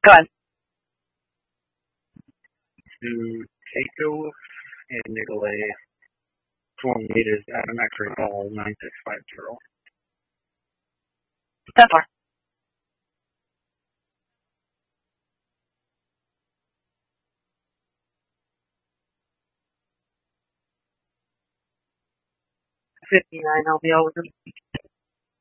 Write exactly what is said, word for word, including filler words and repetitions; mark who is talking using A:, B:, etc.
A: Go ahead.
B: To Keiko and Nicolay form leaders at an accurate ball nine six five zero.
A: ten four. fifty-nine, I'll be over.